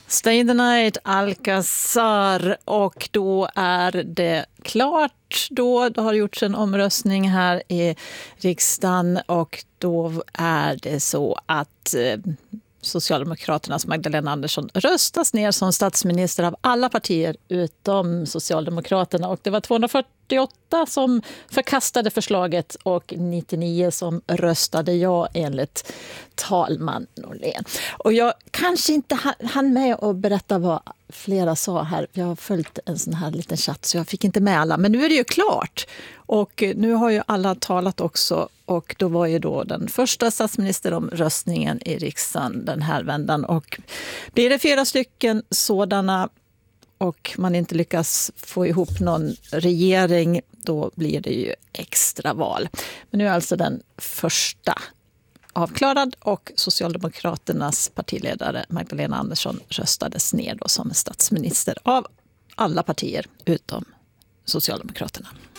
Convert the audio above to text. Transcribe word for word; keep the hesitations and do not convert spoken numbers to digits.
Stay the night, Alcazar, och då är det klart. Då, då har det gjorts en omröstning här i riksdagen och då är det så att eh, Socialdemokraternas Magdalena Andersson röstas ner som statsminister av alla partier utom Socialdemokraterna. Och det var tvåhundrafyrtioåtta som förkastade förslaget och nittionio som röstade ja enligt talman Norlén. Och jag kanske inte hann med att berätta vad flera sa här. Jag har följt en sån här liten chatt så jag fick inte med alla. Men nu är det ju klart. Och nu har ju alla talat också. Och då var ju då den första statsministeromröstningen i riksdagen den här vändan. Och blir det fyra stycken sådana och man inte lyckas få ihop någon regering, då blir det ju extraval. Men nu är alltså den första avklarad och Socialdemokraternas partiledare Magdalena Andersson röstades ner då som statsminister av alla partier utom Socialdemokraterna.